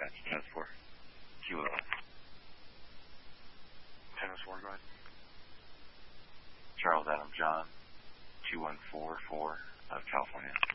Dispatch, 10-4. QO. 10-4, go ahead. Charles Adam John, 2144 of California.